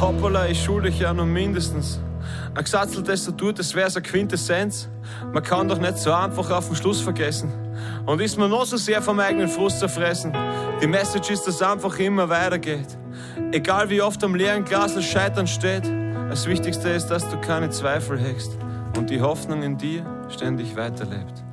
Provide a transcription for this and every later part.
Hoppala, ich schulde dich ja nur mindestens. Ein gesatzeltes Statut, das wär's eine Quintessenz. Man kann doch nicht so einfach auf den Schluss vergessen. Und ist man noch so sehr vom eigenen Frust zerfressen. Die Message ist, dass einfach immer weitergeht. Egal wie oft am leeren Glas das Scheitern steht. Das Wichtigste ist, dass du keine Zweifel hegst. Und die Hoffnung in dir ständig weiterlebt.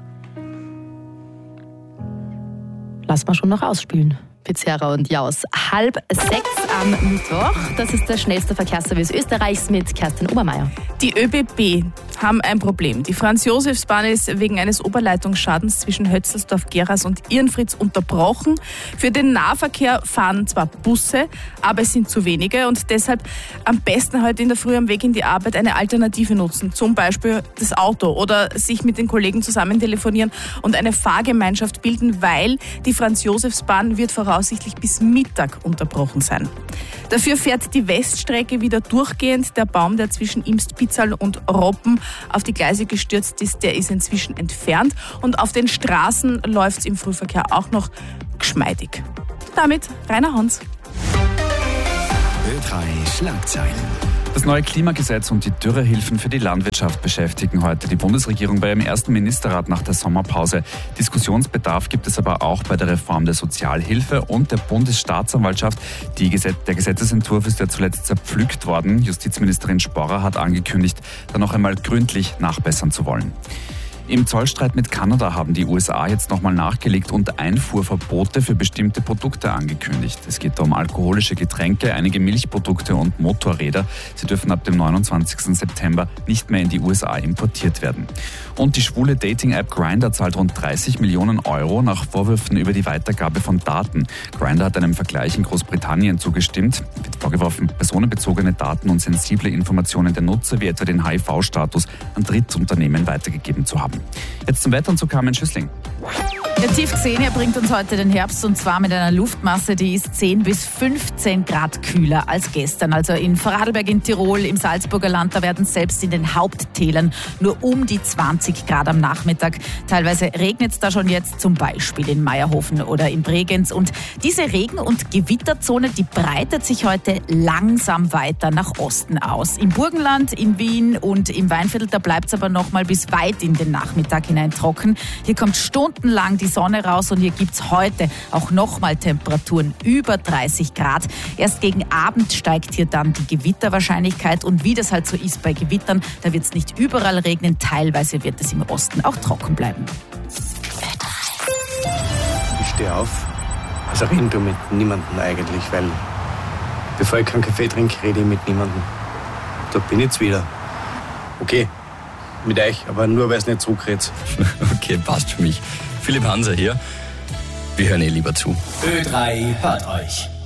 Lass mal schon noch ausspielen. Pizzerra und Jaus. 5:30 am Mittwoch. Das ist der schnellste Verkehrsservice Österreichs mit Kerstin Obermeier. Die ÖBB haben ein Problem. Die Franz-Josefs-Bahn ist wegen eines Oberleitungsschadens zwischen Hötzelsdorf-Geras und Irnfritz unterbrochen. Für den Nahverkehr fahren zwar Busse, aber es sind zu wenige und deshalb am besten heute in der Früh am Weg in die Arbeit eine Alternative nutzen. Zum Beispiel das Auto oder sich mit den Kollegen zusammen telefonieren und eine Fahrgemeinschaft bilden, weil die Franz-Josefs-Bahn wird voraussichtlich bis Mittag unterbrochen sein. Dafür fährt die Weststrecke wieder durchgehend. Der Baum, der zwischen Imst-Pitzal und Roppen auf die Gleise gestürzt ist, der ist inzwischen entfernt. Und auf den Straßen läuft es im Frühverkehr auch noch geschmeidig. Damit Rainer Hans. Ö3 Schlagzeilen. Das neue Klimagesetz und die Dürrehilfen für die Landwirtschaft beschäftigen heute die Bundesregierung bei ihrem ersten Ministerrat nach der Sommerpause. Diskussionsbedarf gibt es aber auch bei der Reform der Sozialhilfe und der Bundesstaatsanwaltschaft. Der Gesetzesentwurf ist ja zuletzt zerpflückt worden. Justizministerin Sporrer hat angekündigt, da noch einmal gründlich nachbessern zu wollen. Im Zollstreit mit Kanada haben die USA jetzt nochmal nachgelegt und Einfuhrverbote für bestimmte Produkte angekündigt. Es geht um alkoholische Getränke, einige Milchprodukte und Motorräder. Sie dürfen ab dem 29. September nicht mehr in die USA importiert werden. Und die schwule Dating-App Grindr zahlt rund 30 Millionen Euro nach Vorwürfen über die Weitergabe von Daten. Grindr hat einem Vergleich in Großbritannien zugestimmt. Wird vorgeworfen, personenbezogene Daten und sensible Informationen der Nutzer, wie etwa den HIV-Status, an Drittunternehmen weitergegeben zu haben. Jetzt zum Wetter und zu Carmen Schüssling. Der Tief Xenia bringt uns heute den Herbst und zwar mit einer Luftmasse, die ist 10 bis 15 Grad kühler als gestern. Also in Vorarlberg in Tirol, im Salzburger Land, da werden selbst in den Haupttälern nur um die 20 Grad am Nachmittag. Teilweise regnet es da schon jetzt, zum Beispiel in Meierhofen oder in Bregenz. Und diese Regen- und Gewitterzone, die breitet sich heute langsam weiter nach Osten aus. Im Burgenland, in Wien und im Weinviertel, da bleibt es aber noch mal bis weit in den Nachmittag hinein trocken. Hier kommt stundenlang die Sonne raus und hier gibt's heute auch nochmal Temperaturen über 30 Grad. Erst gegen Abend steigt hier dann die Gewitterwahrscheinlichkeit und wie das halt so ist bei Gewittern, da wird's nicht überall regnen, teilweise wird es im Osten auch trocken bleiben. Ich stehe auf, also reden du mit niemandem eigentlich, weil bevor ich keinen Kaffee trinke, rede ich mit niemandem. Da bin ich jetzt wieder. Okay, mit euch, aber nur weil es nicht zurückredet. Okay, passt für mich. Philipp Hanser hier. Wir hören lieber zu. Ö3 hört euch.